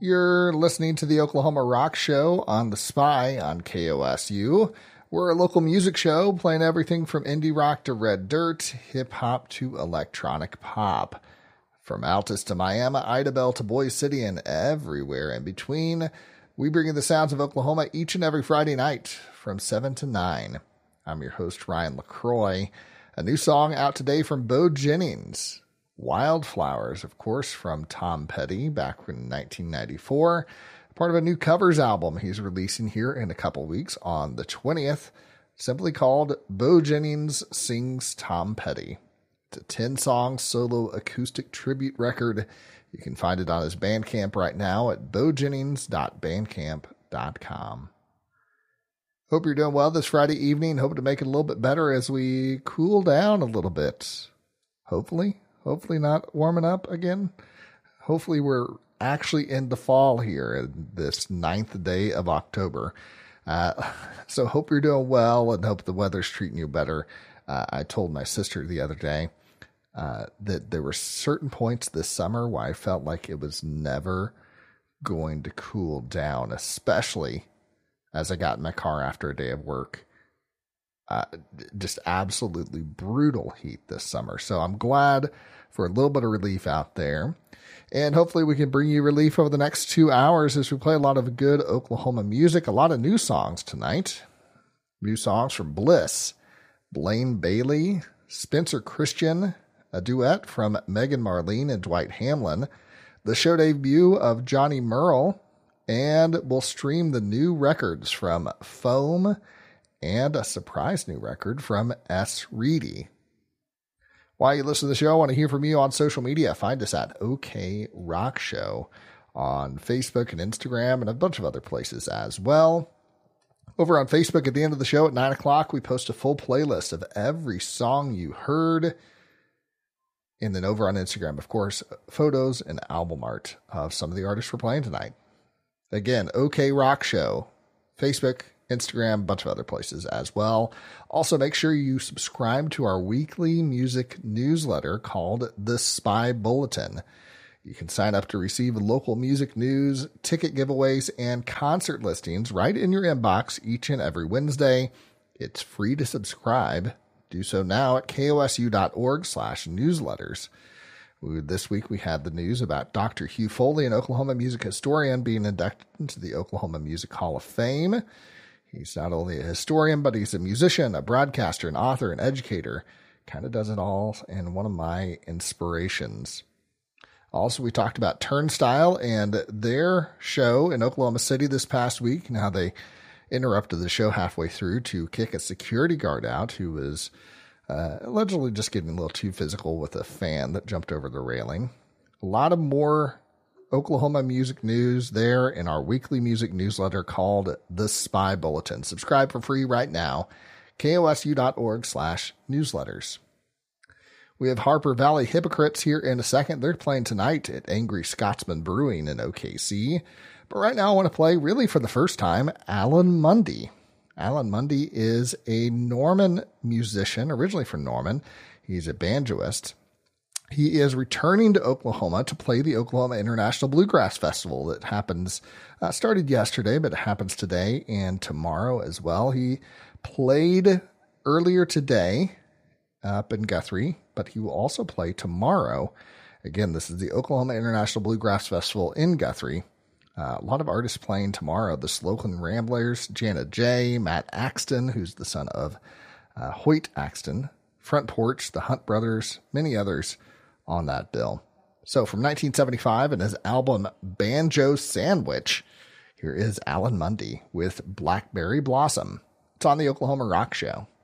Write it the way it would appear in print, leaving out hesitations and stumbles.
You're listening to the Oklahoma Rock Show on The Spy on KOSU. We're a local music show playing everything from indie rock to red dirt, hip-hop to electronic pop. From Altus to Miami, Idabel to Boise City, and everywhere in between, we bring you the sounds of Oklahoma each and every Friday night from 7 to 9. I'm your host, Ryan LaCroix. A new song out today from Bo Jennings. Wildflowers, of course, from Tom Petty back in 1994. Part of a new covers album he's releasing here in a couple weeks on the 20th, simply called Bo Jennings Sings Tom Petty. It's a 10-song solo acoustic tribute record. You can find it on his Bandcamp right now at bojennings.bandcamp.com. Hope you're doing well this Friday evening. Hope to make it a little bit better as we cool down a little bit. Hopefully not warming up again. Hopefully we're actually in the fall here, this 9th day of October. So hope you're doing well and hope the weather's treating you better. I told my sister the other day that there were certain points this summer where I felt like it was never going to cool down, especially as I got in my car after a day of work. Just absolutely brutal heat this summer. So I'm glad for a little bit of relief out there. And hopefully we can bring you relief over the next 2 hours as we play a lot of good Oklahoma music, a lot of new songs tonight. New songs from Bliss, Blaine Bailey, Spencer Christian, a duet from Megan Marlene and Dwight Hamlin, the show debut of Johnny Merle, and we'll stream the new records from Foam and a surprise new record from S. Reedy. While you listen to the show, I want to hear from you on social media. Find us at OK Rock Show on Facebook and Instagram and a bunch of other places as well. Over on Facebook at the end of the show at 9 o'clock, we post a full playlist of every song you heard. And then over on Instagram, of course, photos and album art of some of the artists we're playing tonight. Again, OK Rock Show, Facebook, Instagram, a bunch of other places as well. Also, make sure you subscribe to our weekly music newsletter called The Spy Bulletin. You can sign up to receive local music news, ticket giveaways, and concert listings right in your inbox each and every Wednesday. It's free to subscribe. Do so now at kosu.org/newsletters. This week we had the news about Dr. Hugh Foley, an Oklahoma music historian, being inducted into the Oklahoma Music Hall of Fame. He's not only a historian, but he's a musician, a broadcaster, an author, an educator. Kind of does it all, and one of my inspirations. Also, we talked about Turnstile and their show in Oklahoma City this past week, and how they interrupted the show halfway through to kick a security guard out who was allegedly just getting a little too physical with a fan that jumped over the railing. A lot of more Oklahoma music news there in our weekly music newsletter called The Spy Bulletin. Subscribe for free right now, kosu.org/newsletters. We have Harper Valley Hypocrites here in a second. They're playing tonight at Angry Scotsman Brewing in OKC. But right now I want to play, really for the first time, Alan Mundy. Alan Mundy is a Norman musician, originally from Norman. He's a banjoist. He is returning to Oklahoma to play the Oklahoma International Bluegrass Festival that happens, started yesterday, but it happens today and tomorrow as well. He played earlier today up in Guthrie, but he will also play tomorrow. Again, this is the Oklahoma International Bluegrass Festival in Guthrie. A lot of artists playing tomorrow. The Slocan Ramblers, Janet J., Matt Axton, who's the son of Hoyt Axton, Front Porch, the Hunt Brothers, many others on that bill. So from 1975 and his album Banjo Sandwich, here is Alan Mundy with Blackberry Blossom. It's on the Oklahoma Rock Show.